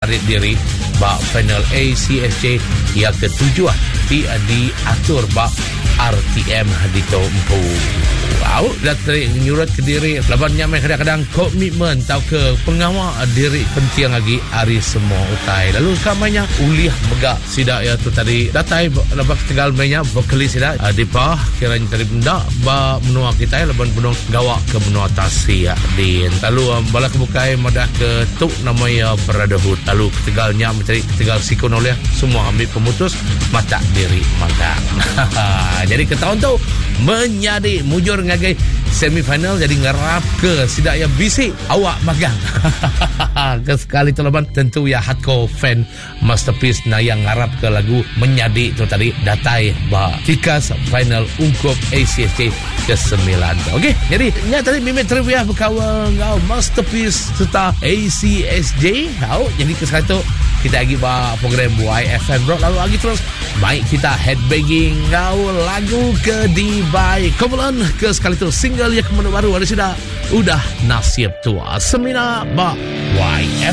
menarik diri bak final ACSJ yang ketujuh diatur bak RTM di Tompu. Awak dah tarik nyurat ke diri laban nyamai kadang-kadang komitmen tau ke pengawal diri penting lagi hari semua utai. Lalu kamanya uliah megak sidak ya tu tadi datai laban tegal mainnya vokalis sidak Dipa kiranya tadi benda ba menua kita laban benung gawak ke benua tasi ya din. Lalu bala kebukai madah ke tuk namanya Brotherhood. Lalu ketegalnya mencari ketegal sikon oleh semua ambil pemutus mata diri magang. Jadi ketahun tu menjadi mujur ngagai semifinal jadi ngarap ke sidak ya bisik awak magang. Ke sekali tu laban tentu ya hardcore fan Masterpiece na yang ngarap ke lagu menjadi tu tadi datai ba tikas final ungkup ACSJ ke-9. Okey, jadi nya tadi mimik trivia berkawan ngau Masterpiece serta ACSJ. Jadi ke sekali tu kita lagi ba program YFM bro. Lalu lagi terus baik kita headbanging ngau lagu ke di baik kumpulan ke sekali tu single yang baru ada sudah udah nasib tua semina ba YFM.